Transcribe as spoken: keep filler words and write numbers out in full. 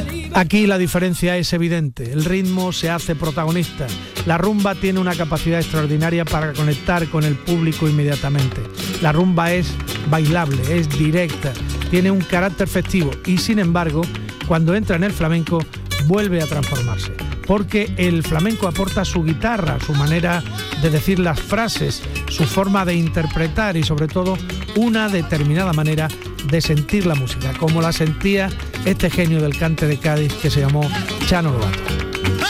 Aquí la diferencia es evidente, el ritmo se hace protagonista. La rumba tiene una capacidad extraordinaria para conectar con el público inmediatamente. La rumba es bailable, es directa, tiene un carácter festivo y sin embargo, cuando entra en el flamenco, vuelve a transformarse. Porque el flamenco aporta su guitarra, su manera de decir las frases, su forma de interpretar y sobre todo una determinada manera de sentir la música, como la sentía este genio del cante de Cádiz que se llamó Chano Lobato.